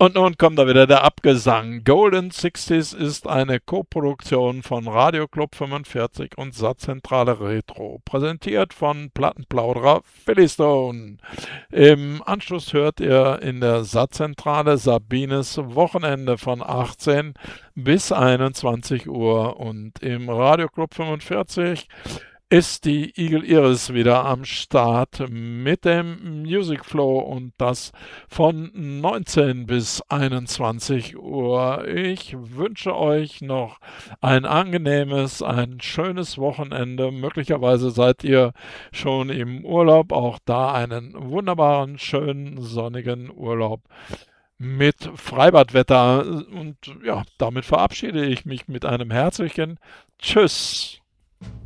Und nun kommt da wieder der Abgesang. Golden Sixties ist eine Koproduktion von Radio Club 45 und Satzzentrale Retro, präsentiert von Plattenplauderer Philly Im Anschluss hört ihr in der Satzzentrale Sabines Wochenende von 18 bis 21 Uhr und im Radio Club 45 ist die Eagle Iris wieder am Start mit dem Music Flow und das von 19 bis 21 Uhr. Ich wünsche euch noch ein angenehmes, ein schönes Wochenende. Möglicherweise seid ihr schon im Urlaub. Auch da einen wunderbaren, schönen, sonnigen Urlaub mit Freibadwetter. Und ja, damit verabschiede ich mich mit einem herzlichen Tschüss.